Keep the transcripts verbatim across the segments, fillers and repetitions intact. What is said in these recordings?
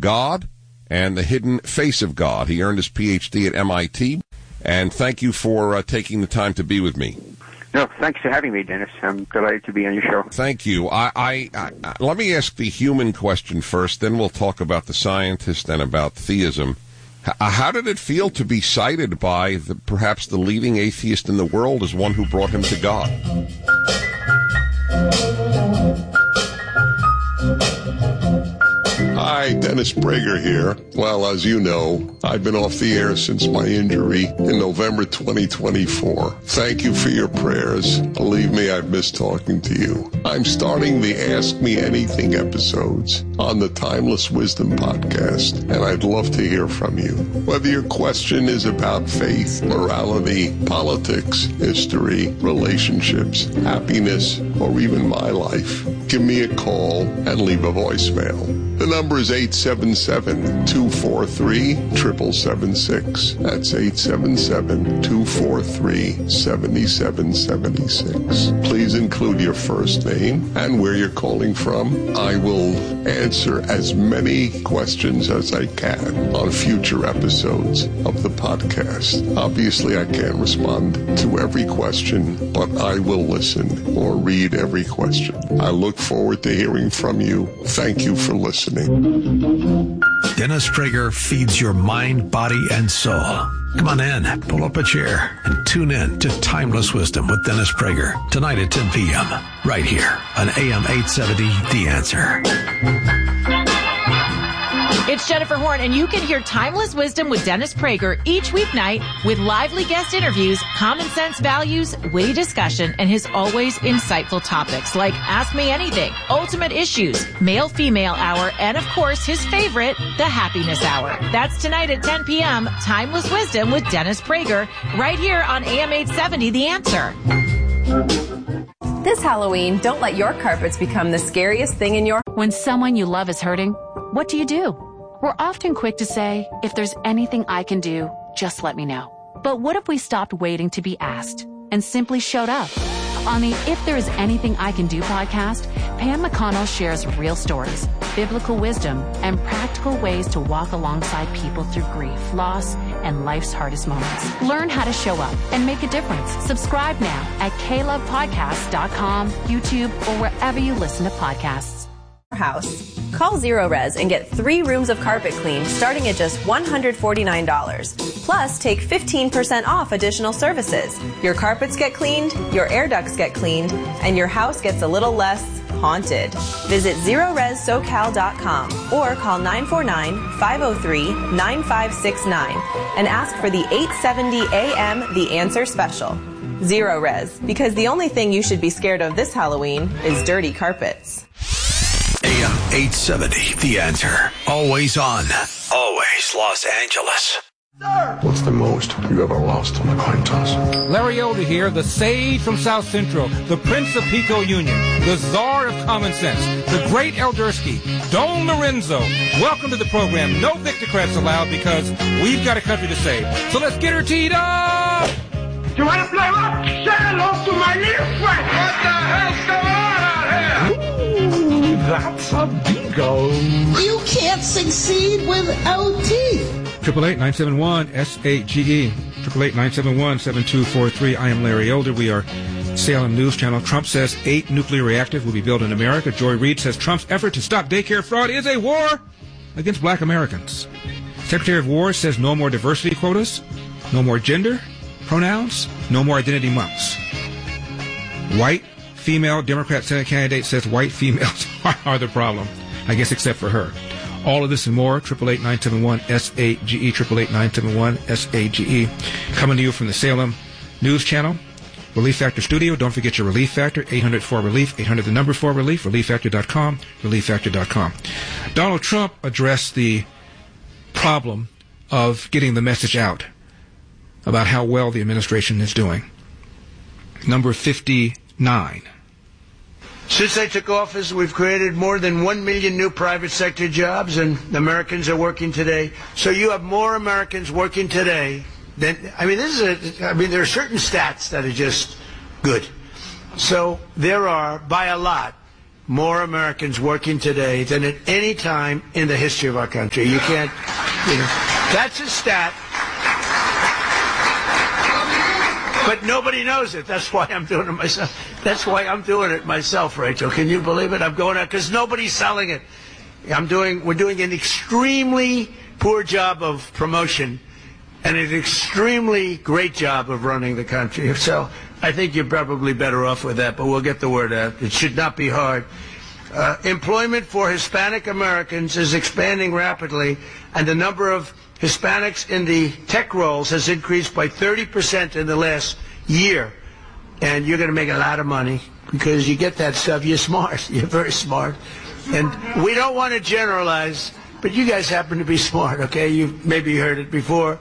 God and the Hidden Face of God. He earned his P H D at M I T. And thank you for uh, taking the time to be with me. No, thanks for having me, Dennis. I'm delighted to be on your show. Thank you. I, I, I, let me ask the human question first, then we'll talk about the scientist and about theism. H- how did it feel to be cited by the, perhaps the leading atheist in the world as one who brought him to God? Hi, Dennis Prager here. Well, as you know, I've been off the air since my injury in November twenty twenty-four. Thank you for your prayers. Believe me, I've missed talking to you. I'm starting the Ask Me Anything episodes on the Timeless Wisdom podcast, and I'd love to hear from you. Whether your question is about faith, morality, politics, history, relationships, happiness, or even my life, give me a call and leave a voicemail. The number is eight seven seven, two four three, seven seven seven six. That's eight seven seven, two four three, seven seven seven six. Please include your first name and where you're calling from. I will answer as many questions as I can on future episodes of the podcast. Obviously, I can't respond to every question, but I will listen or read every question. I look forward to hearing from you. Thank you for listening. Dennis Prager feeds your mind, body, and soul. Come on in, pull up a chair, and tune in to Timeless Wisdom with Dennis Prager tonight at ten p.m. right here on A M eight seventy, The Answer. It's Jennifer Horn, and you can hear Timeless Wisdom with Dennis Prager each weeknight with lively guest interviews, common sense values, witty discussion, and his always insightful topics like Ask Me Anything, Ultimate Issues, Male-Female Hour, and of course his favorite, the Happiness Hour. That's tonight at ten p.m., Timeless Wisdom with Dennis Prager, right here on A M eight seventy, The Answer. This Halloween, don't let your carpets become the scariest thing in your... When someone you love is hurting, what do you do? We're often quick to say, if there's anything I can do, just let me know. But what if we stopped waiting to be asked and simply showed up? On the If There Is Anything I Can Do podcast, Pam McConnell shares real stories, biblical wisdom, and practical ways to walk alongside people through grief, loss, and life's hardest moments. Learn how to show up and make a difference. Subscribe now at k love podcast dot com, YouTube, or wherever you listen to podcasts. House. Call Zero Res and get three rooms of carpet cleaned starting at just one hundred forty-nine dollars. Plus, take fifteen percent off additional services. Your carpets get cleaned, your air ducts get cleaned, and your house gets a little less haunted. Visit zero res socal dot com or call nine four nine, five oh three, nine five six nine and ask for the eight seventy A M The Answer Special. Zero Res, because the only thing you should be scared of this Halloween is dirty carpets. A M eight seventy, The Answer. Always on. Always Los Angeles. What's the most you've ever lost on a coin toss? Larry Elder here, the sage from South Central, the Prince of Pico Union, the czar of common sense, the great Eldersky, Don Lorenzo. Welcome to the program. No Victocrats allowed because we've got a country to save. So let's get her teed up! You want to play what? Say hello to my little friend! What the hell's going on out here? Ooh, that's a bingo. You can't succeed with O T. Triple eight nine seven one S A G E. Triple eight nine seven one seven two four three. I am Larry Elder. We are Salem News Channel. Trump says eight nuclear reactors will be built in America. Joy Reid says Trump's effort to stop daycare fraud is a war against black Americans. Secretary of War says no more diversity quotas, no more gender pronouns, no more identity months. White female Democrat Senate candidate says white females are the problem. I guess except for her. All of this and more, triple eight nine seven one S A G E, triple eight nine seven one S A G E. Coming to you from the Salem News Channel, Relief Factor Studio. Don't forget your Relief Factor, eight hundred four relief, eight hundred the number four relief, relief factor dot com, relief factor dot com. Donald Trump addressed the problem of getting the message out about how well the administration is doing. Number fifty-nine. Since I took office, we've created more than one million new private sector jobs, and Americans are working today. So you have more Americans working today than, I mean, this is a, I mean, there are certain stats that are just good. So there are, by a lot, more Americans working today than at any time in the history of our country. You can't, you know, that's a stat. But nobody knows it. That's why I'm doing it myself. That's why I'm doing it myself, Rachel. Can you believe it? I'm going out because nobody's selling it. I'm doing. We're doing an extremely poor job of promotion and an extremely great job of running the country. So I think you're probably better off with that, but we'll get the word out. It should not be hard. Uh, employment for Hispanic Americans is expanding rapidly, and the number of Hispanics in the tech roles has increased by thirty percent in the last year. And you're going to make a lot of money because you get that stuff. You're smart. You're very smart. And we don't want to generalize, but you guys happen to be smart, okay? You've maybe heard it before.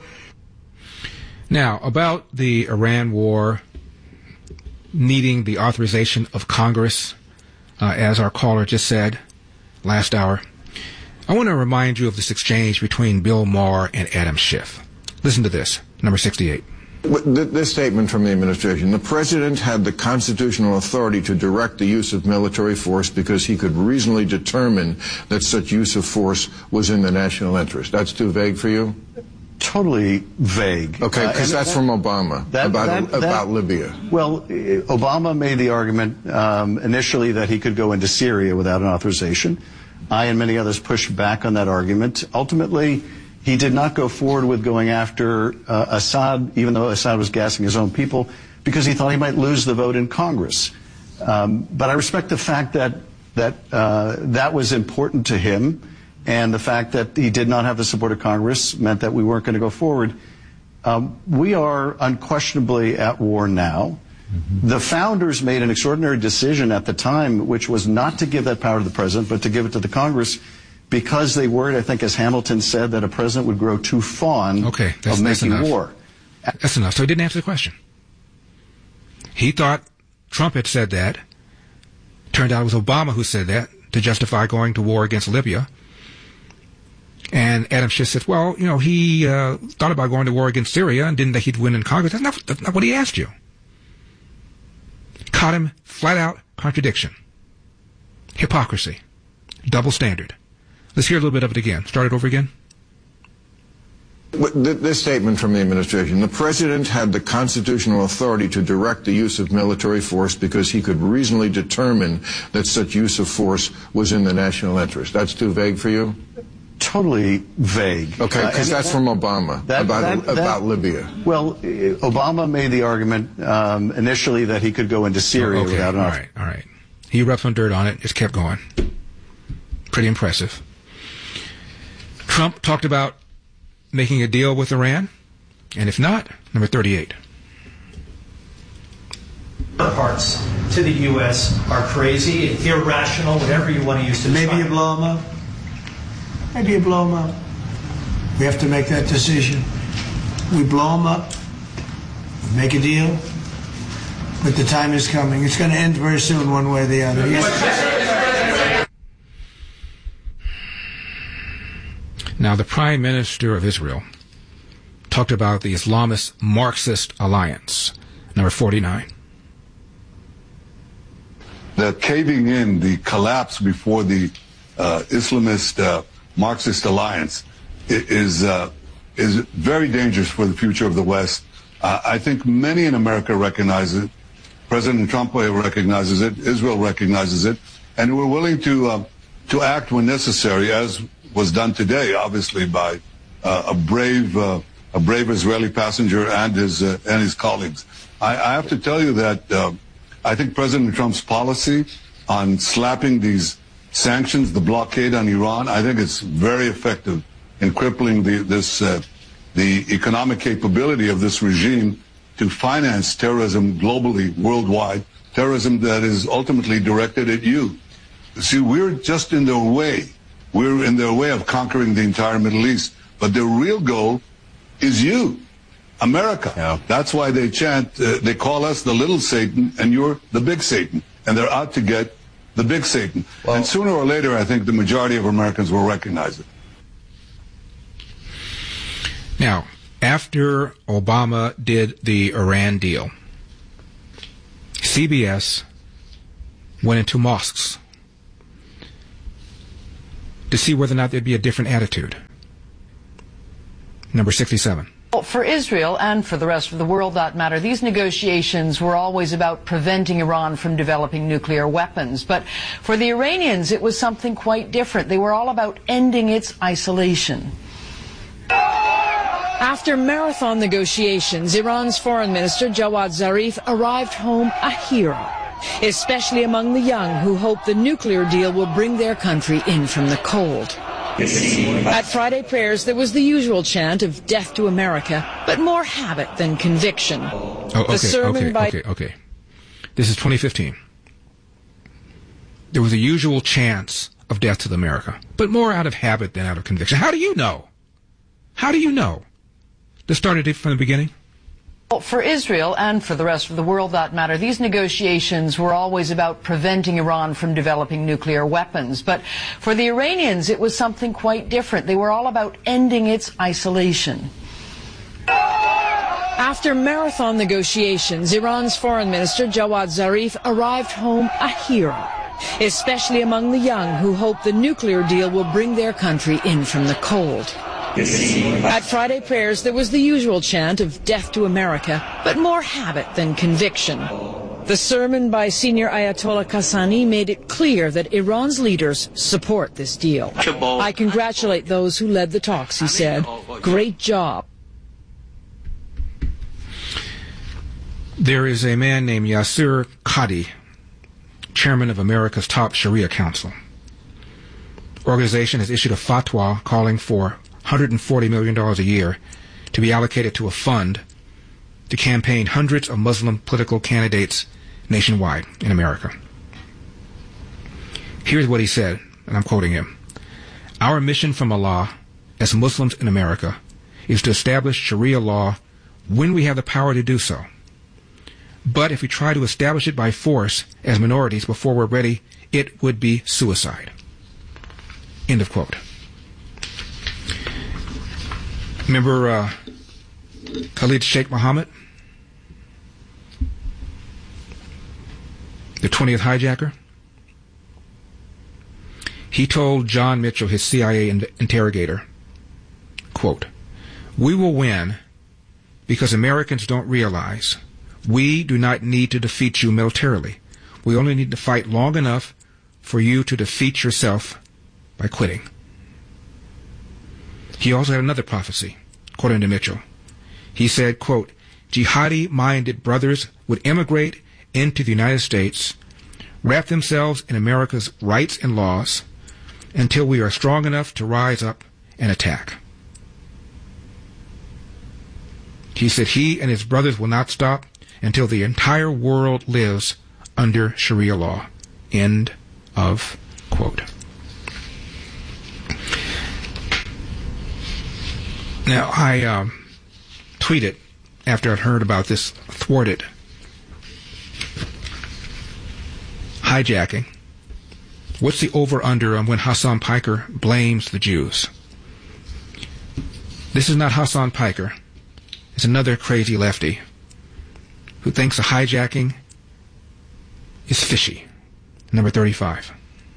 Now, about the Iran war needing the authorization of Congress, uh, as our caller just said last hour, I want to remind you of this exchange between Bill Maher and Adam Schiff. Listen to this, number sixty-eight. This statement from the administration: the president had the constitutional authority to direct the use of military force because he could reasonably determine that such use of force was in the national interest. That's too vague for you? Totally vague. Okay, because uh, that's that, from Obama that, about, that, about that, Libya. Well, Obama made the argument um, initially that he could go into Syria without an authorization. I and many others pushed back on that argument. Ultimately, he did not go forward with going after uh, Assad, even though Assad was gassing his own people, because he thought he might lose the vote in Congress. Um, but I respect the fact that that uh, that was important to him, and the fact that he did not have the support of Congress meant that we weren't going to go forward. Um, we are unquestionably at war now. Mm-hmm. The founders made an extraordinary decision at the time, which was not to give that power to the president, but to give it to the Congress, because they worried, I think, as Hamilton said, that a president would grow too fond okay, that's, of that's making enough. war. That's enough. So he didn't answer the question. He thought Trump had said that. Turned out it was Obama who said that to justify going to war against Libya. And Adam Schiff said, well, you know, he uh, thought about going to war against Syria and didn't think he'd win in Congress. That's not, that's not what he asked you. Caught him flat out contradiction. Hypocrisy. Double standard. Let's hear a little bit of it again. Start it over again. This statement from the administration: the president had the constitutional authority to direct the use of military force because he could reasonably determine that such use of force was in the national interest. That's too vague for you? Totally vague. Okay, because uh, that's that, from Obama that, about, that, that, about Libya. Well, Obama made the argument um, initially that he could go into Syria okay, without an all right, all right. He rubbed some dirt on it, just kept going. Pretty impressive. Trump talked about making a deal with Iran, and if not, number thirty-eight. Parts to the U S are crazy, irrational, whatever you want to use to describe. Maybe you blow them up. Maybe you blow them up. We have to make that decision. We blow them up, we make a deal, but the time is coming. It's going to end very soon, one way or the other. Yes. Now, the Prime Minister of Israel talked about the Islamist Marxist alliance, number forty-nine. The caving in, the collapse before the uh, Islamist uh, Marxist alliance is uh, is very dangerous for the future of the West. Uh, I think many in America recognize it. President Trump recognizes it. Israel recognizes it, and we're willing to uh, to act when necessary, as was done today, obviously by uh, a brave uh, a brave Israeli passenger and his uh, and his colleagues. I, I have to tell you that uh, I think President Trump's policy on slapping these sanctions, the blockade on Iran, I think it's very effective in crippling the, this uh, the economic capability of this regime to finance terrorism globally, worldwide, terrorism that is ultimately directed at you. See, we're just in their way. We're in their way of conquering the entire Middle East. But their real goal is you, America. Yeah. That's why they chant, uh, they call us the little Satan, and you're the big Satan. And they're out to get the big Satan. Well, and sooner or later, I think the majority of Americans will recognize it. Now, after Obama did the Iran deal, C B S went into mosques to see whether or not there'd be a different attitude. Number sixty-seven. For Israel and for the rest of the world, that matter, these negotiations were always about preventing Iran from developing nuclear weapons. But for the Iranians, it was something quite different. They were all about ending its isolation. After marathon negotiations, Iran's foreign minister Jawad Zarif arrived home a hero, especially among the young who hope the nuclear deal will bring their country in from the cold. At Friday prayers, there was the usual chant of death to America, but more habit than conviction. Oh, okay, the sermon okay, by okay, okay. This is twenty fifteen. There was a usual chant of death to America, but more out of habit than out of conviction. How do you know? How do you know? This started it from the beginning? For Israel and for the rest of the world, that matter, these negotiations were always about preventing Iran from developing nuclear weapons. But for the Iranians, it was something quite different. They were all about ending its isolation. After marathon negotiations, Iran's foreign minister Jawad Zarif arrived home a hero, especially among the young who hope the nuclear deal will bring their country in from the cold. At Friday prayers, there was the usual chant of death to America, but more habit than conviction. The sermon by senior Ayatollah Qassani made it clear that Iran's leaders support this deal. I congratulate those who led the talks, he said. Great job. There is a man named Yasir Qadhi, chairman of America's top Sharia council. Organization has issued a fatwa calling for one hundred forty million dollars a year to be allocated to a fund to campaign hundreds of Muslim political candidates nationwide in America. Here's what he said, and I'm quoting him. Our mission from Allah as Muslims in America is to establish Sharia law when we have the power to do so. But if we try to establish it by force as minorities before we're ready, it would be suicide. End of quote. Remember uh, Khalid Sheikh Mohammed? The twentieth hijacker? He told John Mitchell, his C I A in- interrogator, quote, "We will win because Americans don't realize we do not need to defeat you militarily. We only need to fight long enough for you to defeat yourself by quitting." He also had another prophecy, according to Mitchell. He said, quote, "Jihadi-minded brothers would immigrate into the United States, wrap themselves in America's rights and laws until we are strong enough to rise up and attack." He said he and his brothers will not stop until the entire world lives under Sharia law. End of quote. Now, I um, tweeted after I'd heard about this thwarted hijacking. What's the over-under on when Hassan Piker blames the Jews? This is not Hassan Piker. It's another crazy lefty who thinks a hijacking is fishy. Number thirty-five.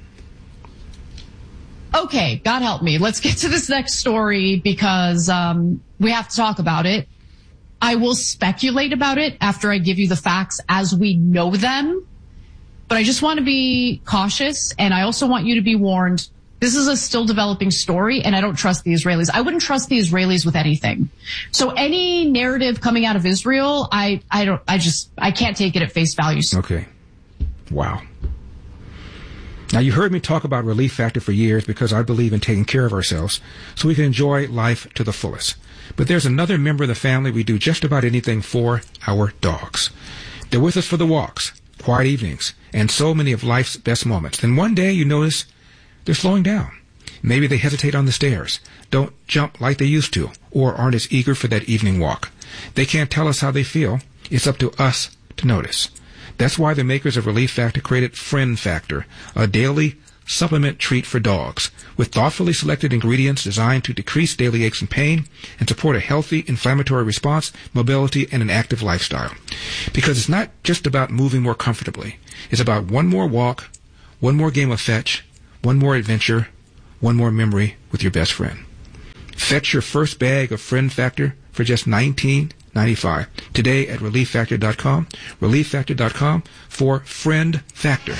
Okay, God help me. Let's get to this next story because um, we have to talk about it. I will speculate about it after I give you the facts as we know them. But I just want to be cautious, and I also want you to be warned. This is a still developing story, and I don't trust the Israelis. I wouldn't trust the Israelis with anything. So any narrative coming out of Israel, I, I don't, I just, I can't take it at face value. Okay. Wow. Now, you heard me talk about Relief Factor for years because I believe in taking care of ourselves so we can enjoy life to the fullest. But there's another member of the family we do just about anything for, our dogs. They're with us for the walks, quiet evenings, and so many of life's best moments. Then one day you notice they're slowing down. Maybe they hesitate on the stairs, don't jump like they used to, or aren't as eager for that evening walk. They can't tell us how they feel. It's up to us to notice. That's why the makers of Relief Factor created Friend Factor, a daily supplement treat for dogs, with thoughtfully selected ingredients designed to decrease daily aches and pain and support a healthy inflammatory response, mobility, and an active lifestyle. Because it's not just about moving more comfortably. It's about one more walk, one more game of fetch, one more adventure, one more memory with your best friend. Fetch your first bag of Friend Factor for just nineteen ninety-five today at relief factor dot com. relief factor dot com for Friend Factor.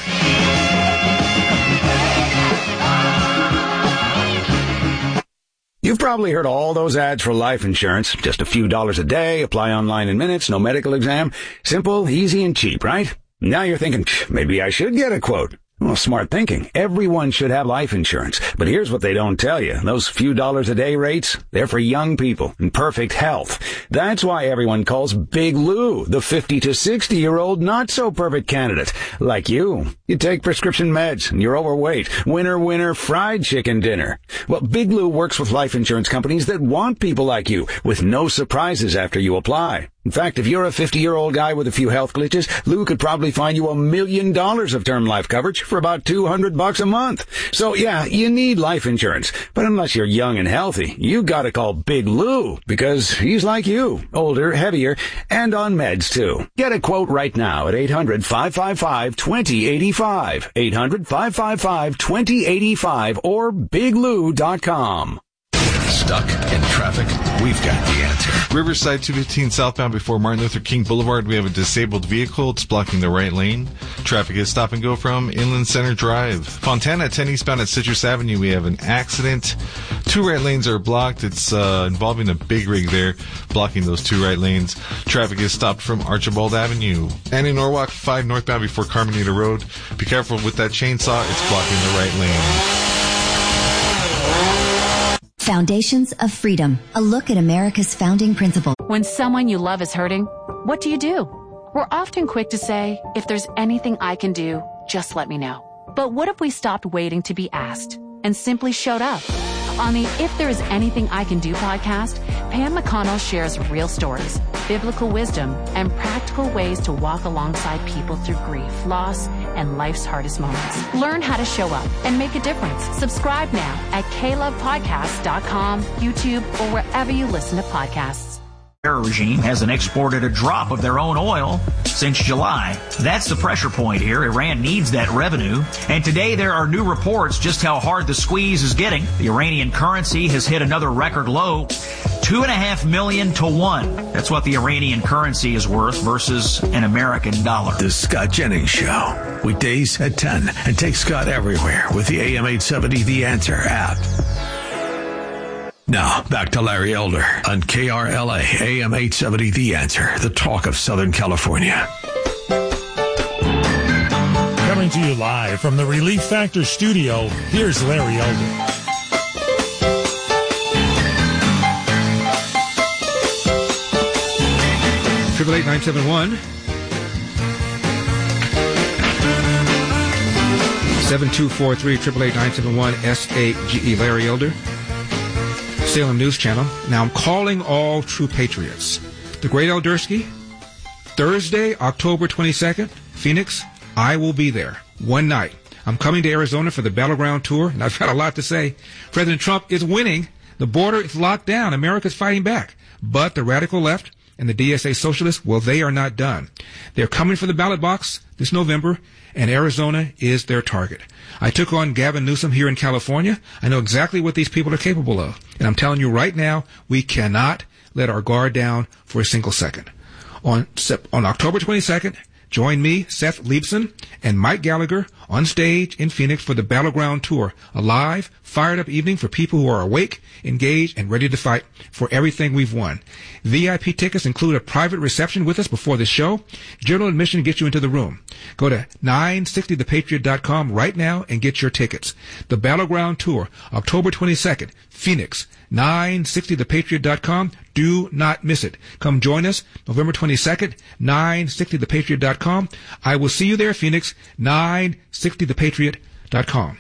You've probably heard all those ads for life insurance. Just a few dollars a day, apply online in minutes, no medical exam. Simple, easy, and cheap, right? Now you're thinking, maybe I should get a quote. Well, smart thinking. Everyone should have life insurance. But here's what they don't tell you. Those few dollars a day rates, they're for young people in perfect health. That's why everyone calls Big Lou the fifty to sixty year old not so perfect candidate. Like you. You take prescription meds and you're overweight. Winner, winner, fried chicken dinner. Well, Big Lou works with life insurance companies that want people like you with no surprises after you apply. In fact, if you're a fifty-year-old guy with a few health glitches, Lou could probably find you a million dollars of term life coverage for about two hundred bucks a month. So yeah, you need life insurance. But unless you're young and healthy, you gotta call Big Lou because he's like you, older, heavier, and on meds too. Get a quote right now at eight hundred, five five five, two zero eight five, eight hundred, five five five, two zero eight five or big lou dot com. Stuck in traffic? We've got the answer. Riverside two fifteen southbound before Martin Luther King Boulevard, we have a disabled vehicle. It's blocking the right lane. Traffic is stop and go from Inland Center Drive. Fontana ten eastbound at Citrus Avenue, we have an accident. Two right lanes are blocked. It's uh, involving a big rig there, blocking those two right lanes. Traffic is stopped from Archibald Avenue. And in Norwalk, five northbound before Carmenita Road, be careful with that chainsaw. It's blocking the right lane. Foundations of Freedom, a look at America's founding principles. When someone you love is hurting, what do you do? We're often quick to say, if there's anything I can do, just let me know. But what if we stopped waiting to be asked and simply showed up? On the If There Is Anything I Can Do podcast, Pam McConnell shares real stories, biblical wisdom, and practical ways to walk alongside people through grief, loss, and life's hardest moments. Learn how to show up and make a difference. Subscribe now at k love podcast dot com, YouTube, or wherever you listen to podcasts. The regime hasn't exported a drop of their own oil since July. That's the pressure point here. Iran needs that revenue. And today there are new reports just how hard the squeeze is getting. The Iranian currency has hit another record low, two and a half million to one. That's what the Iranian currency is worth versus an American dollar. The Scott Jennings Show. Weekdays at ten. And take Scott everywhere with the A M eight seventy The Answer app. Now, back to Larry Elder on K R L A, A M eight seventy The Answer, the talk of Southern California. Coming to you live from the Relief Factor studio, here's Larry Elder. Triple eight nine seven one seven two four three. Triple eight nine seven one S A G E. Larry Elder. Salem News Channel. Now I'm calling all true patriots. The Great Eldersky, Thursday, October twenty-second, Phoenix. I will be there. One night. I'm coming to Arizona for the Battleground Tour, and I've got a lot to say. President Trump is winning. The border is locked down. America's fighting back. But the radical left and the D S A socialists, well, they are not done. They're coming for the ballot box this November, and Arizona is their target. I took on Gavin Newsom here in California. I know exactly what these people are capable of. And I'm telling you right now, we cannot let our guard down for a single second. On, on October twenty-second, join me, Seth Leibson, and Mike Gallagher on stage in Phoenix for the Battleground Tour, a live, fired-up evening for people who are awake, engaged, and ready to fight for everything we've won. V I P tickets include a private reception with us before the show. General admission gets you into the room. Go to nine sixty the patriot dot com right now and get your tickets. The Battleground Tour, October twenty-second, Phoenix, nine sixty the patriot dot com. Do not miss it. Come join us November twenty-second, nine sixty the patriot dot com. I will see you there, Phoenix, nine sixty the patriot dot com.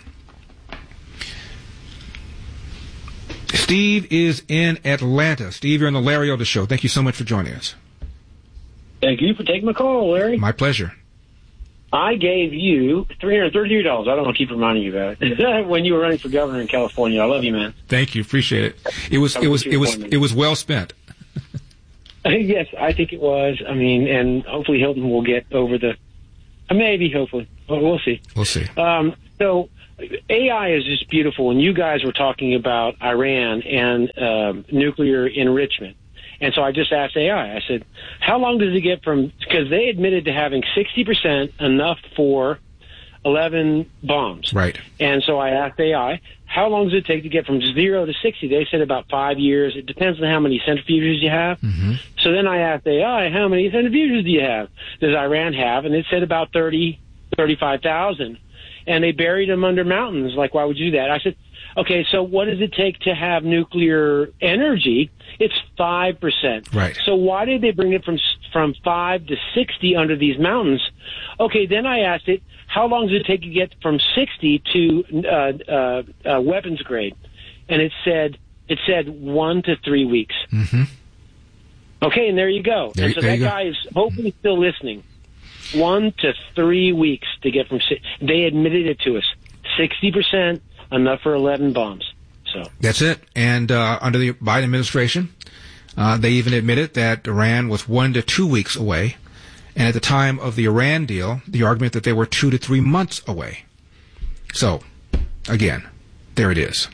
Steve is in Atlanta. Steve, you're on the Larry Elder Show. Thank you so much for joining us. Thank you for taking my call, Larry. My pleasure. I gave you three hundred thirty-three dollars. I don't want to keep reminding you about it. When you were running for governor in California. I love you, man. Thank you. Appreciate it. It was it was it was it was well spent. Yes, I think it was. I mean, and hopefully Hilton will get over the maybe hopefully. Well, we'll see. We'll see. Um, so A I is just beautiful. When you guys were talking about Iran and um, nuclear enrichment, and so I just asked A I, I said, how long does it get from, because they admitted to having sixty percent enough for eleven bombs. Right. And so I asked A I, how long does it take to get from zero to sixty? They said about five years. It depends on how many centrifuges you have. Mm-hmm. So then I asked A I, how many centrifuges do you have? Does Iran have? And it said about thirty, thirty-five thousand. And they buried them under mountains. Like, why would you do that? I said, okay, so what does it take to have nuclear energy? It's five percent. Right. So why did they bring it from from five to sixty under these mountains? Okay, then I asked it, how long does it take to get from sixty to uh, uh, uh, weapons grade? And it said it said one to three weeks. Mm-hmm. Okay, and there you go. There, and so there that you go. guy is hopefully still listening. One to three weeks to get from six. They admitted it to us. sixty percent, enough for eleven bombs. So that's it. And uh, under the Biden administration, uh, they even admitted that Iran was one to two weeks away. And at the time of the Iran deal, the argument that they were two to three months away. So, again, there it is.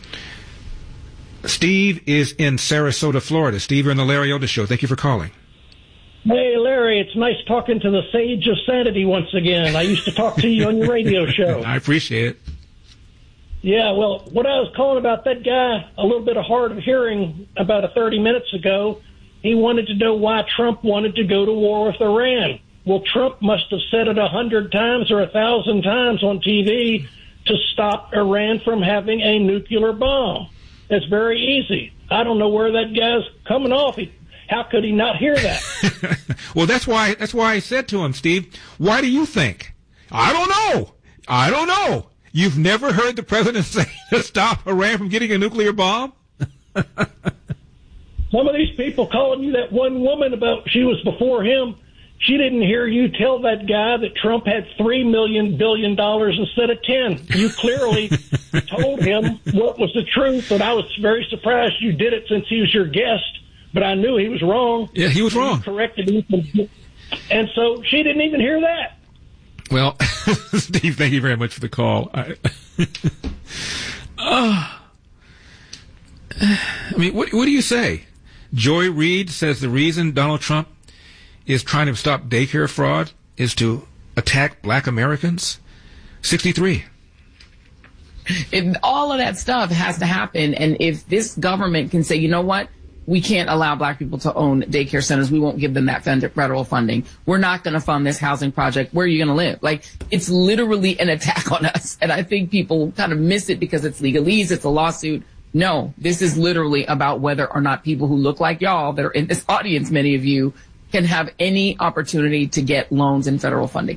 Steve is in Sarasota, Florida. Steve, you're on the Larry Elder Show. Thank you for calling. Hey, Larry, it's nice talking to the sage of sanity once again. I used to talk to you on your radio show. I appreciate it. Yeah, well, what I was calling about that guy, a little bit of hard of hearing about a thirty minutes ago, he wanted to know why Trump wanted to go to war with Iran. Well, Trump must have said it a hundred times or a thousand times on T V to stop Iran from having a nuclear bomb. It's very easy. I don't know where that guy's coming off. He, how could he not hear that? Well, that's why that's why I said to him, Steve, why do you think? I don't know. I don't know. You've never heard the president say to stop Iran from getting a nuclear bomb? Some of these people calling you that one woman about she was before him, she didn't hear you tell that guy that Trump had three million billion dollars instead of ten. You clearly told him what was the truth, and I was very surprised you did it since he was your guest. But I knew he was wrong. Yeah, he was wrong. You corrected him. And so she didn't even hear that. Well, Steve, thank you very much for the call. I, uh, I mean, what, what do you say? Joy Reid says the reason Donald Trump is trying to stop daycare fraud is to attack black Americans. sixty-three. If all of that stuff has to happen, and if this government can say, you know what, we can't allow black people to own daycare centers. We won't give them that federal funding. We're not going to fund this housing project. Where are you going to live? Like, it's literally an attack on us. And I think people kind of miss it because it's legalese. It's a lawsuit. No, this is literally about whether or not people who look like y'all that are in this audience, many of you, can have any opportunity to get loans and federal funding.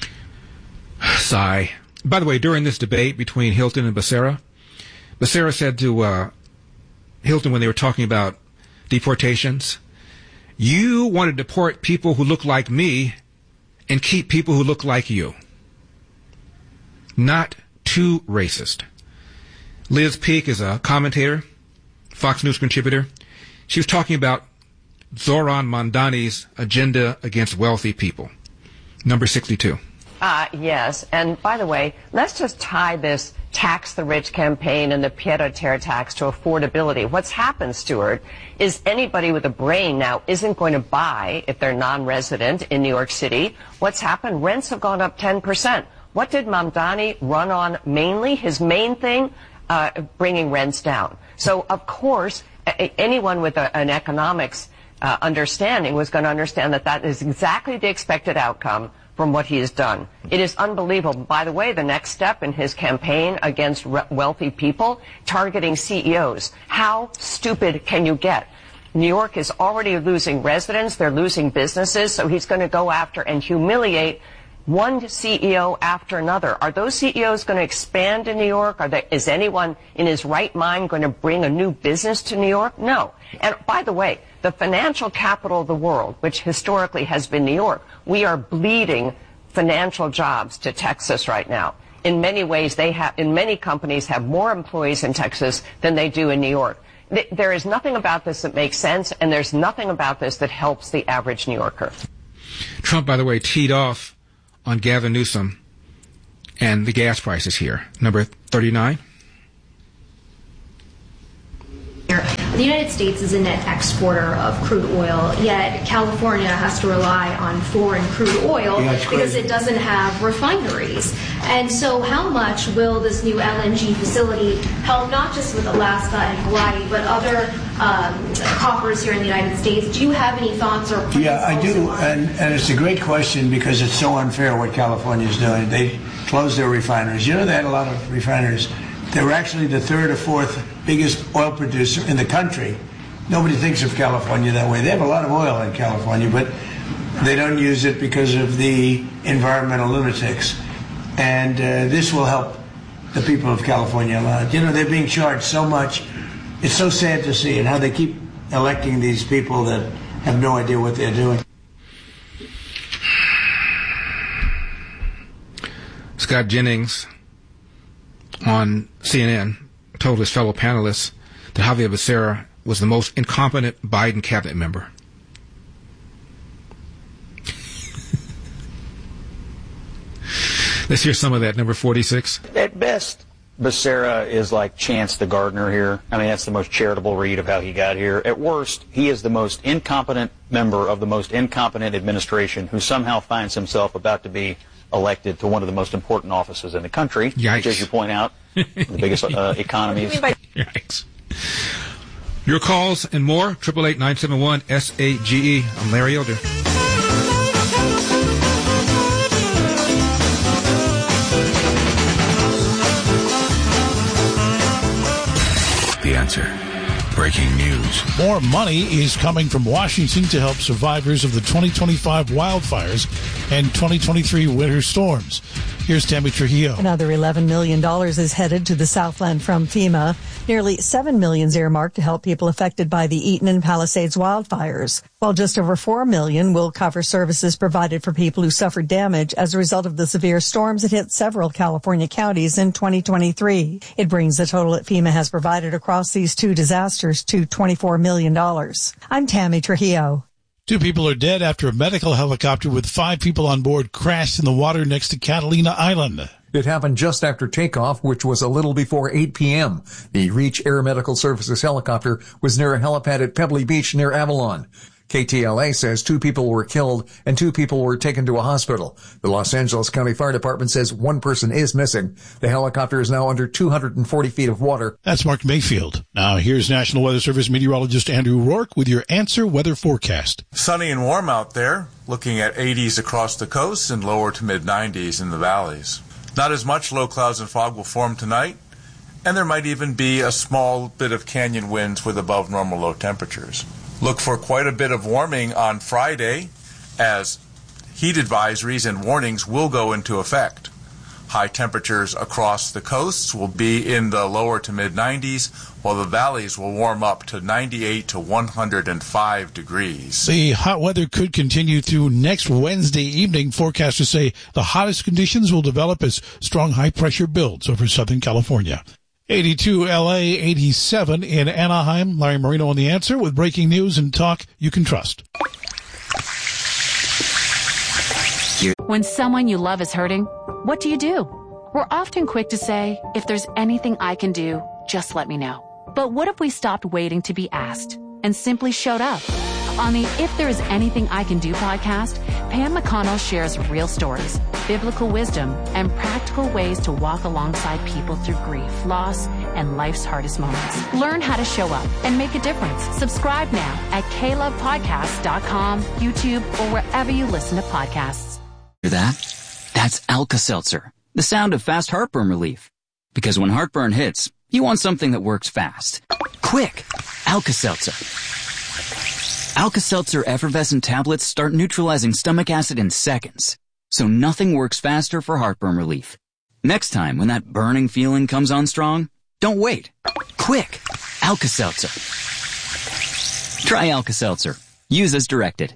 Sigh. By the way, during this debate between Hilton and Becerra, Becerra said to uh, Hilton when they were talking about deportations, you want to deport people who look like me and keep people who look like you. Not too racist. Liz Peek is a commentator, Fox News contributor. She was talking about Zohran Mamdani's agenda against wealthy people. Number sixty-two. Uh, yes. And by the way, let's just tie this tax the rich campaign and the pied-à-terre tax to affordability. What's happened, Stuart, is anybody with a brain now isn't going to buy if they're non-resident in New York City. What's happened? Rents have gone up ten percent. What did Mamdani run on mainly? His main thing? Uh, bringing rents down. So, of course, a- anyone with a- an economics uh, understanding was going to understand that that is exactly the expected outcome from what he has done. It is unbelievable. By the way, the next step in his campaign against re- wealthy people, targeting C E Os. How stupid can you get? New York is already losing residents. They're losing businesses. So he's going to go after and humiliate one C E O after another. Are those C E Os going to expand in New York? Are there, is anyone in his right mind going to bring a new business to New York? No. And by the way, the financial capital of the world, which historically has been New York, we are bleeding financial jobs to Texas right now. In many ways, they have, in many companies have more employees in Texas than they do in New York. There is nothing about this that makes sense, and there's nothing about this that helps the average New Yorker. Trump, by the way, teed off on Gavin Newsom and the gas prices here. Number thirty-nine. The United States is a net exporter of crude oil, yet California has to rely on foreign crude oil yeah, because it doesn't have refineries. And so how much will this new L N G facility help not just with Alaska and Hawaii, but other um, coffers here in the United States? Do you have any thoughts or plans? Yeah, I do, and, and it's a great question because it's so unfair what California is doing. They closed their refineries. You know, they had a lot of refineries. They were actually the third or fourth biggest oil producer in the country. Nobody thinks of California that way. They have a lot of oil in California, but they don't use it because of the environmental lunatics. And uh, this will help the people of California a lot. You know, they're being charged so much. It's so sad to see, and how they keep electing these people that have no idea what they're doing. Scott Jennings on C N N told his fellow panelists that Javier Becerra was the most incompetent Biden cabinet member. Let's hear some of that. Number forty-six. At best, Becerra is like Chance the Gardener here. I mean, that's the most charitable read of how he got here. At worst, he is the most incompetent member of the most incompetent administration who somehow finds himself about to be elected to one of the most important offices in the country, Yikes. which, as you point out, the biggest uh, economies. Yikes. Your calls and more, eight eight eight, nine seven one, S A G E. I'm Larry Elder. The Answer. Breaking news. More money is coming from Washington to help survivors of the twenty twenty-five wildfires and twenty twenty-three winter storms. Here's Tammy Trujillo. Another eleven million dollars is headed to the Southland from FEMA. Nearly seven million dollars earmarked to help people affected by the Eaton and Palisades wildfires, while just over four million dollars will cover services provided for people who suffered damage as a result of the severe storms that hit several California counties in twenty twenty-three. It brings the total that FEMA has provided across these two disasters to twenty-four million dollars. I'm Tammy Trujillo. Two people are dead after a medical helicopter with five people on board crashed in the water next to Catalina Island. It happened just after takeoff, which was a little before eight p.m. The Reach Air Medical Services helicopter was near a helipad at Pebbly Beach near Avalon. K T L A says two people were killed and two people were taken to a hospital. The Los Angeles County Fire Department says one person is missing. The helicopter is now under two hundred forty feet of water. That's Mark Mayfield. Now here's National Weather Service meteorologist Andrew Rourke with your Answer Weather Forecast. Sunny and warm out there, looking at eighties across the coast and lower to mid nineties in the valleys. Not as much low clouds and fog will form tonight, and there might even be a small bit of canyon winds with above normal low temperatures. Look for quite a bit of warming on Friday as heat advisories and warnings will go into effect. High temperatures across the coasts will be in the lower to mid nineties, while the valleys will warm up to ninety-eight to one hundred five degrees. The hot weather could continue through next Wednesday evening. Forecasters say the hottest conditions will develop as strong high pressure builds over Southern California. eighty-two L A, eighty-seven in Anaheim. Larry Marino on The Answer with breaking news and talk you can trust. When someone you love is hurting, what do you do? We're often quick to say, if there's anything I can do, just let me know. But what if we stopped waiting to be asked and simply showed up? On the If There Is Anything I Can Do podcast, Pam McConnell shares real stories, biblical wisdom, and practical ways to walk alongside people through grief, loss, and life's hardest moments. Learn how to show up and make a difference. Subscribe now at k love podcast dot com, YouTube, or wherever you listen to podcasts. Hear that? That's Alka-Seltzer, the sound of fast heartburn relief. Because when heartburn hits, you want something that works fast. Quick! Alka-Seltzer. Alka-Seltzer effervescent tablets start neutralizing stomach acid in seconds, so nothing works faster for heartburn relief. Next time when that burning feeling comes on strong, don't wait. Quick! Alka-Seltzer. Try Alka-Seltzer. Use as directed.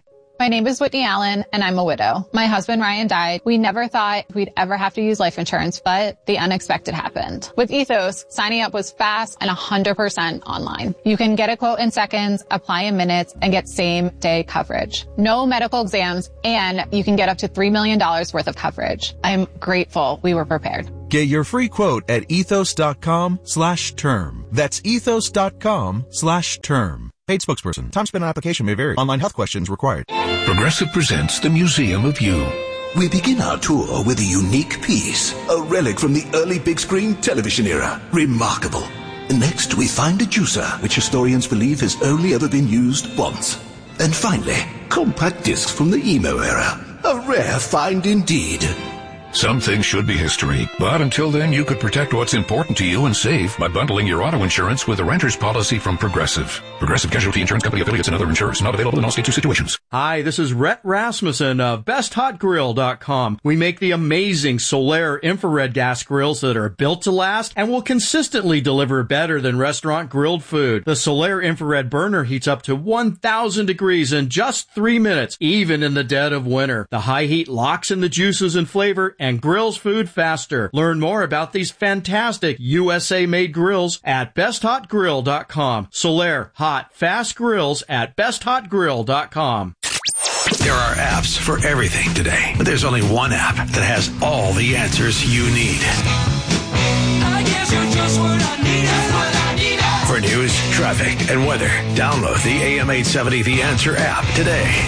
My name is Whitney Allen, and I'm a widow. My husband, Ryan, died. We never thought we'd ever have to use life insurance, but the unexpected happened. With Ethos, signing up was fast and one hundred percent online. You can get a quote in seconds, apply in minutes, and get same-day coverage. No medical exams, and you can get up to three million dollars worth of coverage. I'm grateful we were prepared. Get your free quote at ethos.com slash term. That's ethos.com slash term. Paid spokesperson. Time spent on application may vary. Online health questions required. Progressive presents the Museum of You. We begin our tour with a unique piece, a relic from the early big screen television era. Remarkable. Next, we find a juicer, which historians believe has only ever been used once. And finally, compact discs from the emo era. A rare find indeed. Some things should be history, but until then you could protect what's important to you and save by bundling your auto insurance with a renter's policy from Progressive. Progressive Casualty Insurance Company affiliates and other insurers. Not available in all states or situations. Hi, this is Rhett Rasmussen of best hot grill dot com. We make the amazing Solaire infrared gas grills that are built to last and will consistently deliver better than restaurant grilled food. The Solaire infrared burner heats up to one thousand degrees in just three minutes, even in the dead of winter. The high heat locks in the juices and flavor and grills food faster. Learn more about these fantastic U S A-made grills at best hot grill dot com. Solaire hot, fast grills at best hot grill dot com. There are apps for everything today, but there's only one app that has all the answers you need. I guess you're just what I need, what I need. For news, traffic, and weather, download the A M eight seventy The Answer app today.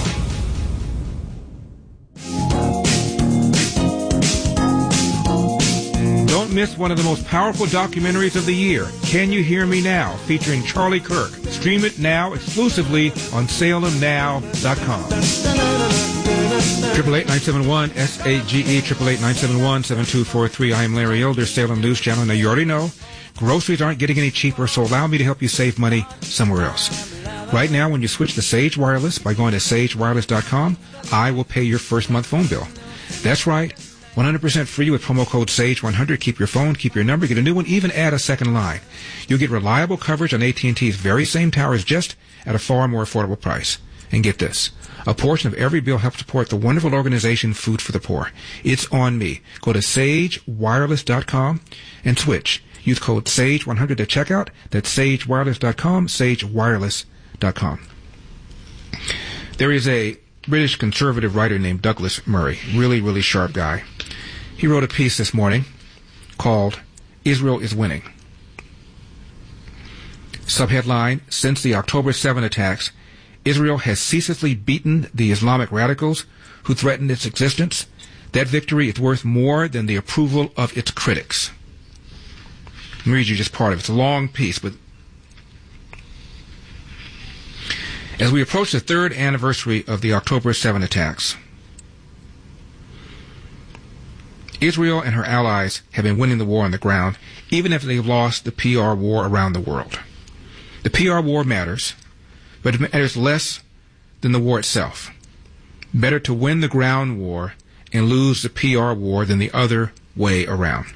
Don't miss one of the most powerful documentaries of the year, Can You Hear Me Now, featuring Charlie Kirk. Stream it now exclusively on Salem Now dot com. Triple eight nine seven one S A G E triple eight nine seven one seven two four three. I am Larry Elder, Salem News Channel. Now you already know groceries aren't getting any cheaper, so allow me to help you save money somewhere else. Right now, when you switch to Sage Wireless by going to sage wireless dot com, I will pay your first month phone bill. That's right. one hundred percent free with promo code SAGE one hundred. Keep your phone, keep your number, get a new one, even add a second line. You'll get reliable coverage on A T and T's very same towers, just at a far more affordable price. And get this. A portion of every bill helps support the wonderful organization Food for the Poor. It's on me. Go to sage wireless dot com and switch. Use code SAGE one hundred at checkout. That's sage wireless dot com, sage wireless dot com. There is a British conservative writer named Douglas Murray. Really, really sharp guy. He wrote a piece this morning called Israel is Winning. Subheadline, since the October seventh attacks, Israel has ceaselessly beaten the Islamic radicals who threatened its existence. That victory is worth more than the approval of its critics. Let me read you just part of it. It's a long piece, but as we approach the third anniversary of the October seventh attacks, Israel and her allies have been winning the war on the ground, even if they've lost the P R war around the world. The P R war matters, but it matters less than the war itself. Better to win the ground war and lose the P R war than the other way around.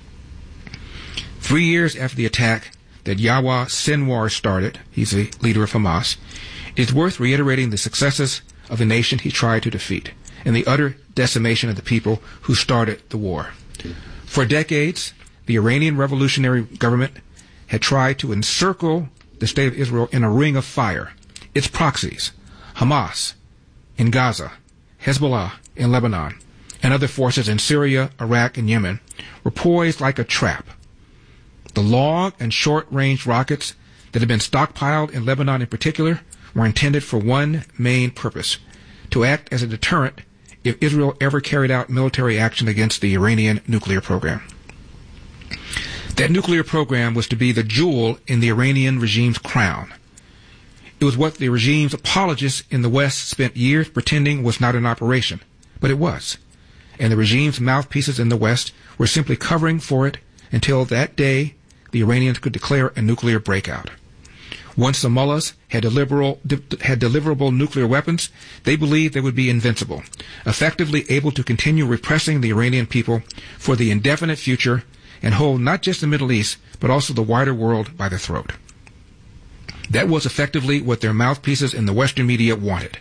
Three years after the attack that Yahya Sinwar started, he's the leader of Hamas, it's worth reiterating the successes of the nation he tried to defeat and the utter decimation of the people who started the war. For decades, the Iranian revolutionary government had tried to encircle the state of Israel in a ring of fire. Its proxies, Hamas in Gaza, Hezbollah in Lebanon, and other forces in Syria, Iraq, and Yemen, were poised like a trap. The long and short-range rockets that had been stockpiled in Lebanon in particular were intended for one main purpose: to act as a deterrent if Israel ever carried out military action against the Iranian nuclear program. That nuclear program was to be the jewel in the Iranian regime's crown. It was what the regime's apologists in the West spent years pretending was not in operation, but it was. And the regime's mouthpieces in the West were simply covering for it until that day the Iranians could declare a nuclear breakout. Once the mullahs had deliverable, had deliverable nuclear weapons, they believed they would be invincible, effectively able to continue repressing the Iranian people for the indefinite future and hold not just the Middle East, but also the wider world by the throat. That was effectively what their mouthpieces in the Western media wanted.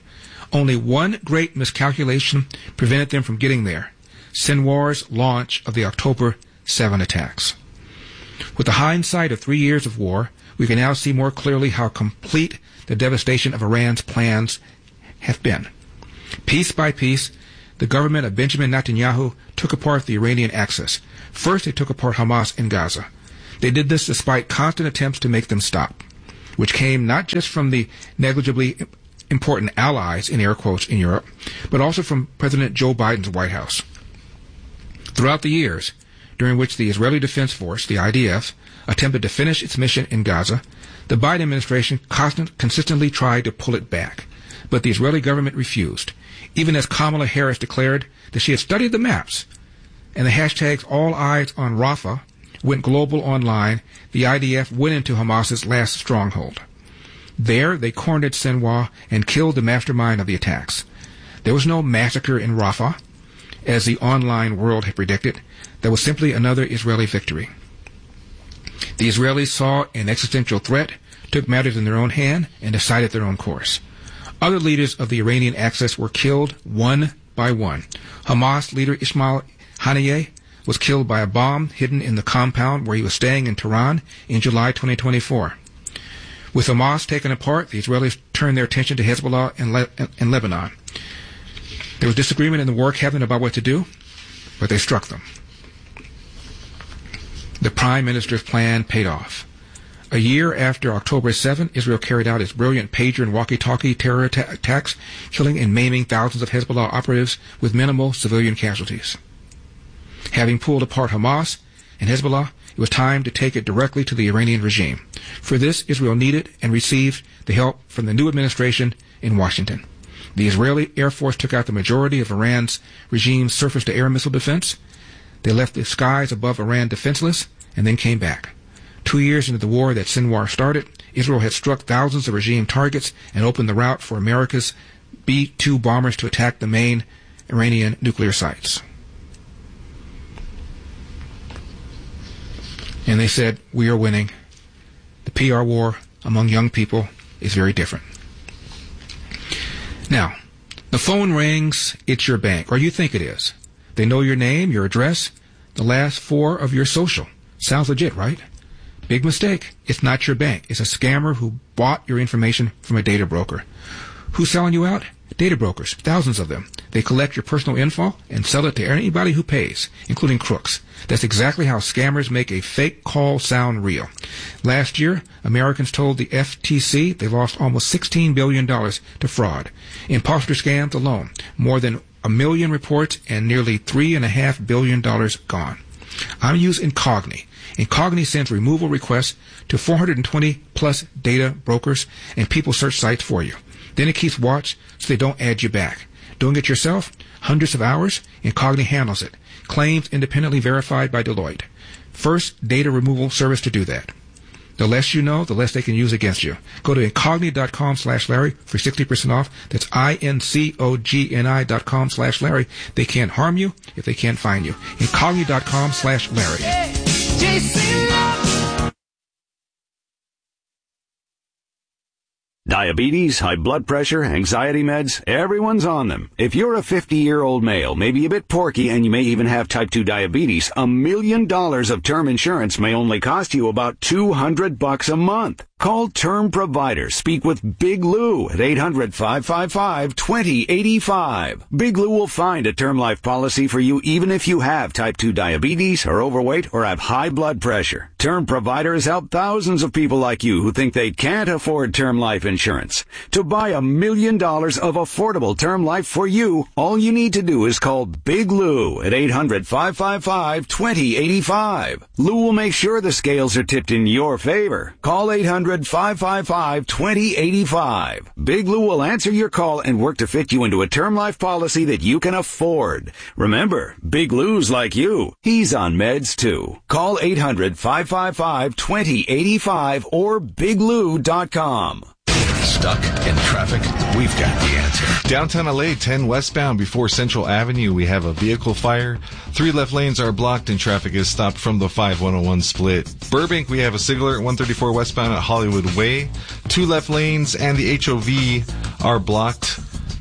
Only one great miscalculation prevented them from getting there: Sinwar's launch of the October seventh attacks. With the hindsight of three years of war, we can now see more clearly how complete the devastation of Iran's plans have been. Piece by piece, the government of Benjamin Netanyahu took apart the Iranian axis. First, they took apart Hamas in Gaza. They did this despite constant attempts to make them stop, which came not just from the negligibly important allies, in air quotes, in Europe, but also from President Joe Biden's White House. Throughout the years, during which the Israeli Defense Force, the I D F, attempted to finish its mission in Gaza, the Biden administration constant, consistently tried to pull it back, but the Israeli government refused, even as Kamala Harris declared that she had studied the maps, and the hashtags All Eyes on Rafah went global online. The I D F went into Hamas's last stronghold. There, they cornered Sinwar and killed the mastermind of the attacks. There was no massacre in Rafah, as the online world had predicted. There was simply another Israeli victory. The Israelis saw an existential threat, took matters in their own hand, and decided their own course. Other leaders of the Iranian axis were killed one by one. Hamas leader Ismail Haniyeh was killed by a bomb hidden in the compound where he was staying in Tehran in July twenty twenty-four. With Hamas taken apart, the Israelis turned their attention to Hezbollah and, Le- and Lebanon. There was disagreement in the war cabinet about what to do, but they struck them. The Prime Minister's plan paid off. A year after October seventh, Israel carried out its brilliant pager and walkie-talkie terror atta- attacks, killing and maiming thousands of Hezbollah operatives with minimal civilian casualties. Having pulled apart Hamas and Hezbollah, it was time to take it directly to the Iranian regime. For this, Israel needed and received the help from the new administration in Washington. The Israeli Air Force took out the majority of Iran's regime's surface-to-air missile defense. They left the skies above Iran defenseless and then came back. Two years into the war that Sinwar started, Israel had struck thousands of regime targets and opened the route for America's B two bombers to attack the main Iranian nuclear sites. And they said, we are winning. The P R war among young people is very different. Now, the phone rings, it's your bank, or you think it is. They know your name, your address, the last four of your social. Sounds legit, right? Big mistake. It's not your bank. It's a scammer who bought your information from a data broker. Who's selling you out? Data brokers, thousands of them. They collect your personal info and sell it to anybody who pays, including crooks. That's exactly how scammers make a fake call sound real. Last year, Americans told the F T C they lost almost sixteen billion dollars to fraud. Imposter scams alone, more than a million reports and nearly three and a half billion dollars gone. I use Incogni. Incogni sends removal requests to four hundred twenty plus data brokers, and people search sites for you. Then it keeps watch so they don't add you back. Doing it yourself? Hundreds of hours? Incogni handles it. Claims independently verified by Deloitte. First data removal service to do that. The less you know, the less they can use against you. Go to Incogni.com slash Larry for sixty percent off. That's I-N-C-O-G-N-I dot com slash Larry. They can't harm you if they can't find you. Incogni.com slash Larry. Diabetes, high blood pressure, anxiety meds, everyone's on them. If you're a fifty-year-old male, maybe a bit porky, and you may even have type two diabetes, a million dollars of term insurance may only cost you about two hundred bucks a month. Call Term Provider. Speak with Big Lou at eight hundred, five five five, two zero eight five. Big Lou will find a term life policy for you even if you have type two diabetes, are overweight, or have high blood pressure. Term Provider has helped thousands of people like you who think they can't afford term life insurance. To buy a million dollars of affordable term life for you, all you need to do is call Big Lou at eight hundred, five five five, two zero eight five. Lou will make sure the scales are tipped in your favor. Call eight hundred, five five five, two zero eight five. Big Lou will answer your call and work to fit you into a term life policy that you can afford. Remember, Big Lou's like you. He's on meds too. Call eight hundred, five five five, two zero eight five or big lou dot com. Stuck in traffic? We've got the answer. Downtown L A, ten westbound before Central Avenue, we have a vehicle fire. Three left lanes are blocked and traffic is stopped from the five one oh one split. Burbank, we have a Sigler at one thirty-four westbound at Hollywood Way. Two left lanes and the H O V are blocked.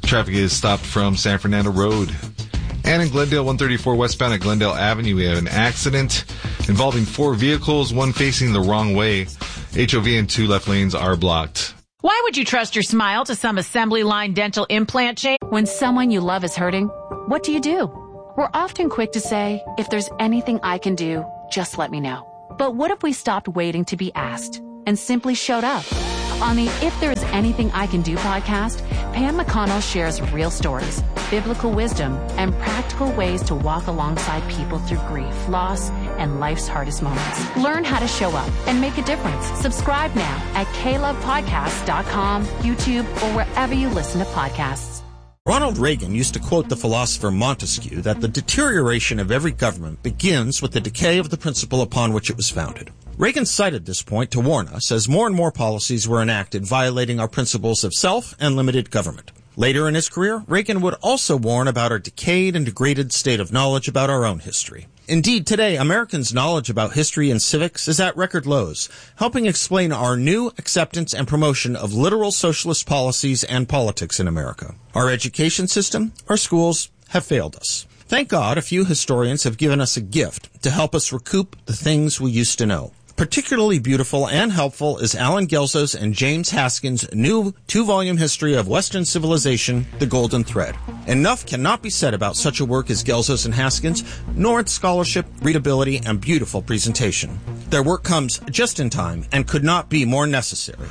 Traffic is stopped from San Fernando Road. And in Glendale, one thirty-four westbound at Glendale Avenue, we have an accident involving four vehicles, one facing the wrong way. H O V and two left lanes are blocked. Why would you trust your smile to some assembly line dental implant chain? When someone you love is hurting, what do you do? We're often quick to say, if there's anything I can do, just let me know. But what if we stopped waiting to be asked and simply showed up? On the If There Is Anything I Can Do podcast, Pam McConnell shares real stories, biblical wisdom, and practical ways to walk alongside people through grief, loss, and life's hardest moments. Learn how to show up and make a difference. Subscribe now at k love podcast dot com, YouTube, or wherever you listen to podcasts. Ronald Reagan used to quote the philosopher Montesquieu that the deterioration of every government begins with the decay of the principle upon which it was founded. Reagan cited this point to warn us as more and more policies were enacted violating our principles of self and limited government. Later in his career, Reagan would also warn about our decayed and degraded state of knowledge about our own history. Indeed, today, Americans' knowledge about history and civics is at record lows, helping explain our new acceptance and promotion of literal socialist policies and politics in America. Our education system, our schools, have failed us. Thank God a few historians have given us a gift to help us recoup the things we used to know. Particularly beautiful and helpful is Alan Gelzo's and James Haskin's new two-volume history of Western civilization, The Golden Thread. Enough cannot be said about such a work as Gelzo's and Haskin's, nor its scholarship, readability, and beautiful presentation. Their work comes just in time and could not be more necessary.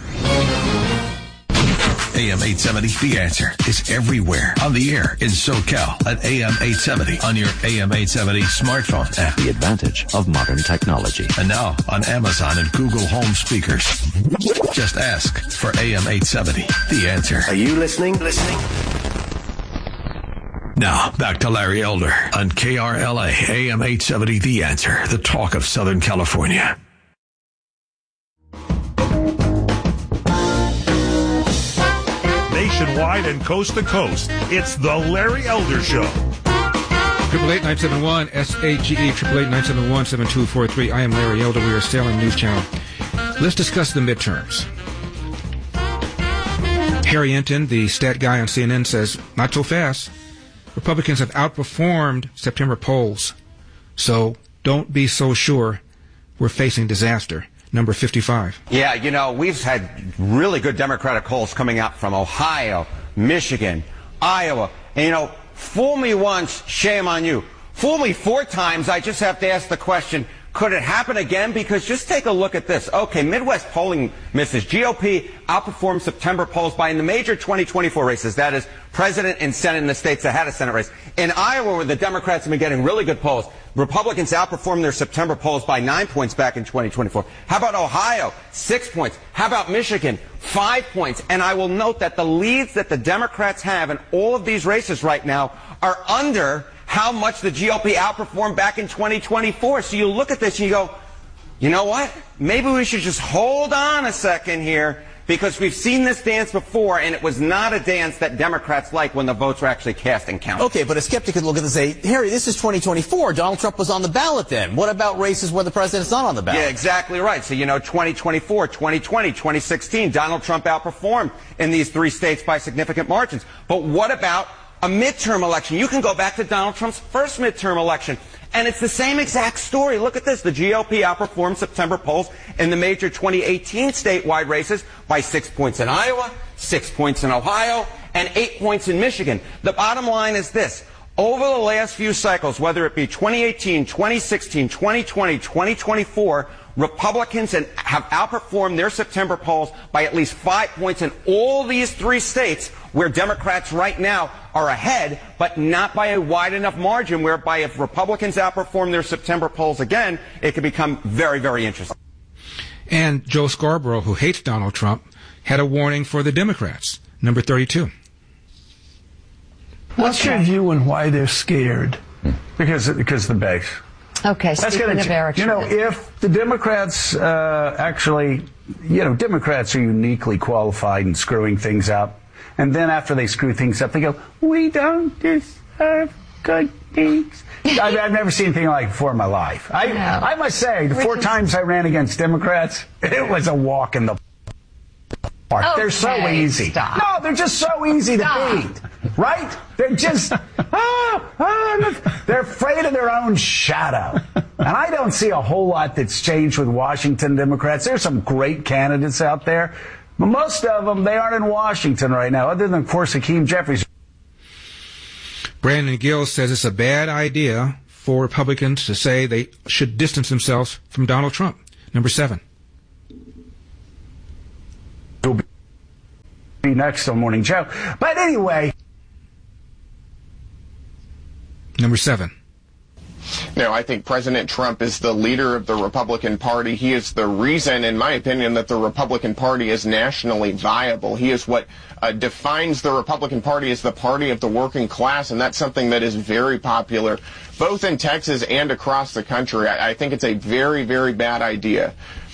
A M eight seventy, The Answer, is everywhere on the air in SoCal at A M eight seventy on your A M eight seventy smartphone app. The advantage of modern technology. And now on Amazon and Google Home speakers. Just ask for A M eight seventy, The Answer. Are you listening? Listening? Now, back to Larry Elder on K R L A, A M eight seventy, The Answer, the talk of Southern California. Nationwide and coast to coast, it's the Larry Elder Show. Triple eight nine seven one S A G E triple eight nine seven one seven two four three. I am Larry Elder. We are Salem News Channel. Let's discuss the midterms. Harry Enton, the stat guy on C N N, says not so fast. Republicans have outperformed September polls, so don't be so sure we're facing disaster. Number fifty-five. Yeah, you know, we've had really good Democratic polls coming out from Ohio, Michigan, Iowa. And, you know, fool me once, shame on you. Fool me four times, I just have to ask the question, could it happen again? Because just take a look at this. Okay, Midwest polling misses. G O P outperformed September polls by in the major twenty twenty-four races. That is, president and Senate in the states that had a Senate race. In Iowa, where the Democrats have been getting really good polls, Republicans outperformed their September polls by nine points back in twenty twenty-four. How about Ohio? Six points. How about Michigan? Five points. And I will note that the leads that the Democrats have in all of these races right now are under how much the G O P outperformed back in twenty twenty-four. So you look at this and you go, you know what? Maybe we should just hold on a second here, because we've seen this dance before, and it was not a dance that Democrats like when the votes were actually cast and counted. Okay, but a skeptic could look at this and say, Harry, this is twenty twenty-four. Donald Trump was on the ballot then. What about races where the president's not on the ballot? Yeah, exactly right. So, you know, twenty twenty-four, twenty twenty, twenty sixteen, Donald Trump outperformed in these three states by significant margins. But what about a midterm election? You can go back to Donald Trump's first midterm election, and it's the same exact story. Look at this. The G O P outperformed September polls in the major twenty eighteen statewide races by six points in Iowa, six points in Ohio, and eight points in Michigan. The bottom line is this. Over the last few cycles, whether it be twenty eighteen, twenty sixteen, twenty twenty, twenty twenty-four, Republicans have outperformed their September polls by at least five points in all these three states where Democrats right now are ahead, but not by a wide enough margin, whereby if Republicans outperform their September polls again, it could become very, very interesting. And Joe Scarborough, who hates Donald Trump, had a warning for the Democrats. Number thirty-two. What's okay. your view on why they're scared? Because because the base. Okay, That's speaking gonna, of Eric You know, Schmidt. if the Democrats uh, actually, you know, Democrats are uniquely qualified in screwing things up. And then after they screw things up, they go, we don't deserve good things. I, I've never seen anything like it before in my life. I, no. I must say, the four times I ran against Democrats, it was a walk in the park. Okay, they're so easy. Stop. No, they're just so easy Stop. to beat. right? They're just, ah, ah, they're afraid of their own shadow. And I don't see a whole lot that's changed with Washington Democrats. There's some great candidates out there, but most of them, they aren't in Washington right now, other than, of course, Hakeem Jeffries. Brandon Gill says it's a bad idea for Republicans to say they should distance themselves from Donald Trump. Number seven. Will be next on Morning Joe. But anyway. Number seven. No, I think President Trump is the leader of the Republican Party. He is the reason, in my opinion, that the Republican Party is nationally viable. He is what uh, defines the Republican Party as the party of the working class, and that's something that is very popular, both in Texas and across the country. I, I think it's a very, very bad idea